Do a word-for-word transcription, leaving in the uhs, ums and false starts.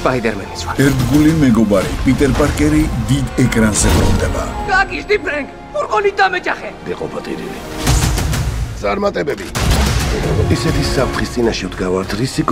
სპაიდერმენის ვარ. ერთგული მეგობარი პიტერ პარკერი დიდ ეკრანზე ბრუნდება. გაგიჟდი ფრენკ, ფურგონით დამეჯახე. იყო პატირილი. წარმატებები. ისეთი საფრთხის წინაშე ვდგავართ, რისი